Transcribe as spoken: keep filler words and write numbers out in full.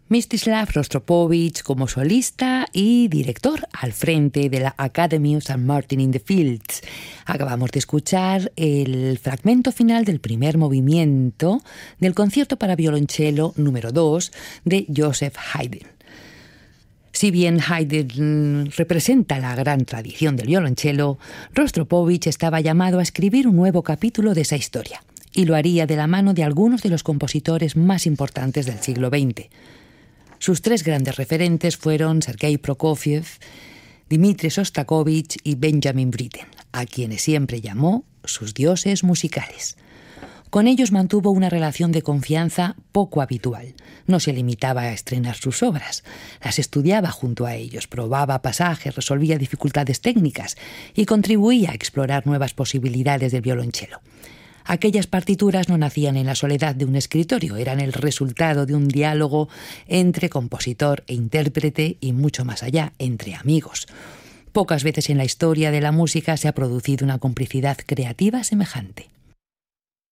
Mstislav Rostropovich como solista y director al frente de la Academy of Saint Martin in the Fields. Acabamos de escuchar el fragmento final del primer movimiento del concierto para violonchelo número dos de Joseph Haydn. Si bien Haydn representa la gran tradición del violonchelo, Rostropovich estaba llamado a escribir un nuevo capítulo de esa historia, y lo haría de la mano de algunos de los compositores más importantes del siglo veinte. Sus tres grandes referentes fueron Sergei Prokofiev, Dmitri Shostakovich y Benjamin Britten, a quienes siempre llamó sus dioses musicales. Con ellos mantuvo una relación de confianza poco habitual. No se limitaba a estrenar sus obras, las estudiaba junto a ellos, probaba pasajes, resolvía dificultades técnicas y contribuía a explorar nuevas posibilidades del violonchelo. Aquellas partituras no nacían en la soledad de un escritorio, eran el resultado de un diálogo entre compositor e intérprete y mucho más allá, entre amigos. Pocas veces en la historia de la música se ha producido una complicidad creativa semejante.